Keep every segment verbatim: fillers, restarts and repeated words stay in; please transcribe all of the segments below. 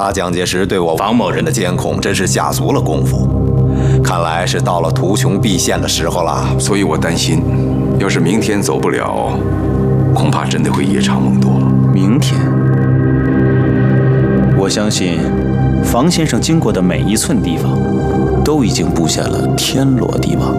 他蒋介石对我王某人的监控真是下足了功夫，看来是到了图穷匕现的时候了。 所以我担心，要是明天走不了，恐怕真的会夜长梦多。 明天，我相信房先生经过的每一寸地方，都已经布下了天罗地网。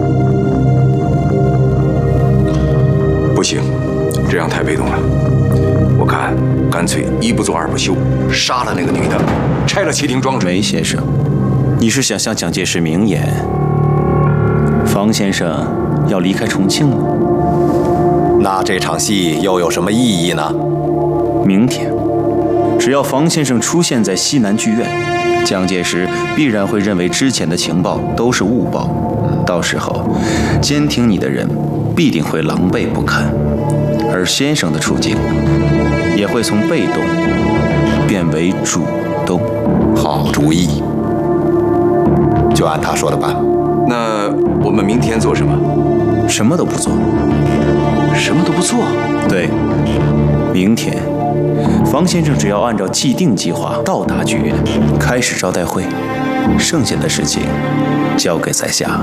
不行，这样太被动了。我看干脆一不做二不休，杀了那个女的，拆了旗亭庄。 梅先生，你是想向蒋介石明言，房先生要离开重庆吗？ 那这场戏又有什么意义呢？ 明天，只要房先生出现在西南剧院，蒋介石必然会认为之前的情报都是误报，到时候监听你的人必定会狼狈不堪，而先生的处境也会从被动变为主动。 好主意，就按他说的办。 那我们明天做什么？ 什么都不做。 什么都不做？ 对，明天房先生只要按照既定计划到达剧院，开始招待会，剩下的事情交给在下。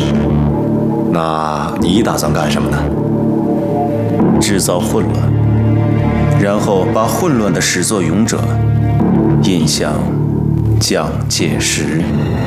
那你打算干什么呢？ 制造混乱，然后把混乱的始作俑者引向蒋介石。